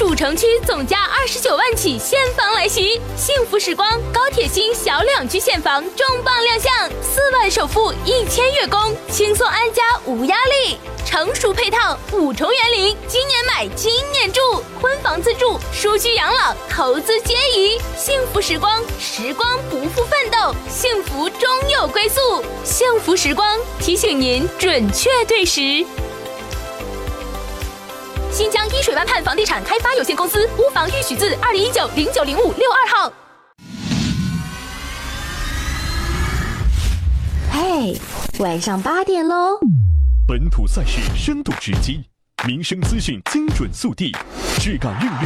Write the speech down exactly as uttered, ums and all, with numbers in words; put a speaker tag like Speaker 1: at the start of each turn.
Speaker 1: 主城区总价二十九万起现房来袭，幸福时光高铁新小两居现房重磅亮相，四万首付一千月供，轻松安家无压力。成熟配套，五重园林，今年买今年住，婚房自住，舒居养老，投资皆宜。幸福时光，时光不负奋斗，幸福终有归宿。幸福时光提醒您准确对时。新疆依水湾畔房地产开发有限公司屋房预许字二零一九零九零五六二号。
Speaker 2: 嘿，晚上八点喽！
Speaker 3: 本土赛事深度直击，民生资讯精准速递，质感韵律